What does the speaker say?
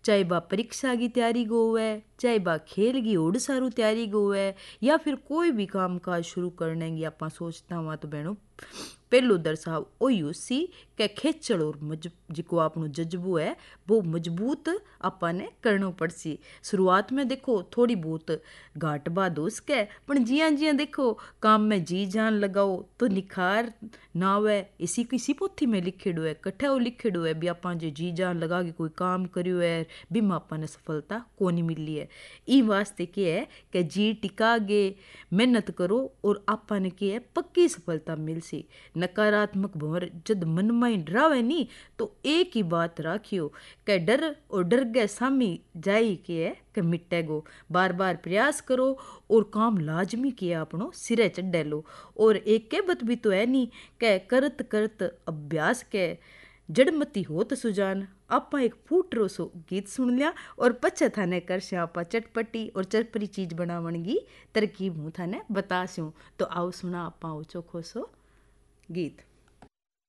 चाहे बा परीक्षा की तैयारी को होवे, चाहे बा खेल की ओड सारू तैयारी को होवे, या फिर कोई भी काम काज शुरू करने की आप सोचता हुआ तो बहनों पहलू दर्शाव ओ यूसी के खेचड़ और जिको आपनो जज्बो है वो मजबूत आपाने करनो पड़सी। शुरुआत में देखो थोड़ी बहुत घाट बाद हो सके, पर जिया जिया देखो काम में जी जान लगाओ तो निखार ना आवे। इसी किसी पोथी में लिखेड़ो है, कट्ठे वो लिखेड़ो है भी आपा जो जी जान लगा के कोई काम करियो है बीमा आपाने सफलता कोनी मिली है। ई वास्ते के है कि जी टिका गे मेहनत करो और आपाने के है पक्की सफलता मिलसी। नकारात्मक भंवर जद मन में डरावे नी तो एक ही बात राखियो कि डर और डर गए सामी जाई के है कि मिटेगो। बार बार प्रयास करो और काम लाजमी किया अपनो सिरे चढ़े लो। और एक के बत भी तो है नी कि करत करत अभ्यास के जड़मती होत सुजान। आपा एक फूटरो सो गीत सुन लिया और पछे थाने करशा आपा चटपटी और चरपरी चीज बनावन की तरकीब हूँ थाने बतास्यूं। तो आओ सुना आपा चोखो सो गीत।